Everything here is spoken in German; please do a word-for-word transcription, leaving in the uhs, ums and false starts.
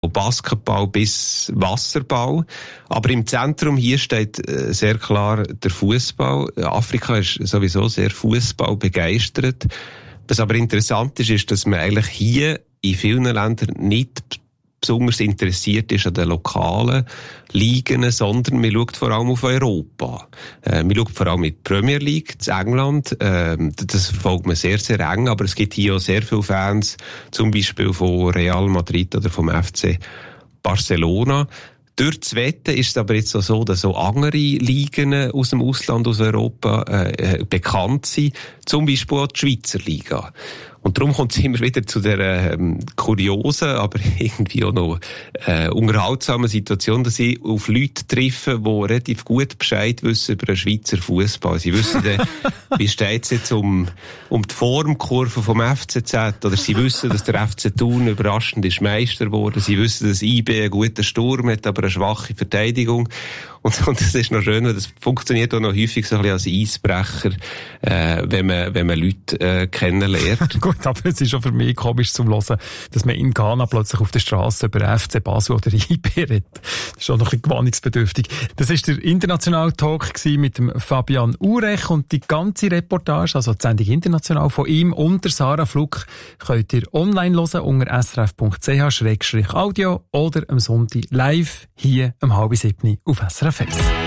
Basketball bis Wasserball. Aber im Zentrum hier steht äh, sehr klar der Fußball. Afrika ist sowieso sehr Fußball begeistert. Was aber interessant ist, ist, dass man eigentlich hier in vielen Ländern nicht besonders interessiert ist an den lokalen Ligen, sondern man schaut vor allem auf Europa. Äh, man schaut vor allem mit der Premier League in England. Äh, das verfolgt man sehr, sehr eng, aber es gibt hier auch sehr viele Fans, zum Beispiel von Real Madrid oder vom F C Barcelona. Durch das Wetten ist es aber jetzt auch so, dass so andere Ligen aus dem Ausland, aus Europa äh, bekannt sind, zum Beispiel auch die Schweizer Liga. Und darum kommt es immer wieder zu der ähm, kuriosen, aber irgendwie auch noch äh, unterhaltsamen Situation, dass ich auf Leute treffe, die relativ gut Bescheid wissen über den Schweizer Fußball. Sie wissen dann, wie steht es jetzt um, um die Formkurve vom F C Z, oder sie wissen, dass der F C Thun überraschend ist Meister geworden. Sie wissen, dass I B einen guten Sturm hat, aber eine schwache Verteidigung. Und, und das ist noch schön, weil das funktioniert auch noch häufig so ein bisschen als Eisbrecher, äh, wenn man, wenn man Leute äh, kennenlernt. Gut, aber es ist schon für mich komisch zu hören, dass man in Ghana plötzlich auf der Straße über F C Basel oder I B redet. Das ist auch noch ein bisschen gewöhnungsbedürftig. Das war der internationale Talk mit dem Fabian Urech, und die ganze Reportage, also die Sendung international von ihm und der Sarah Fluck, könnt ihr online hören unter s r f punkt c h slash audio oder am Sonntag live hier um halb sieben auf S R F eins.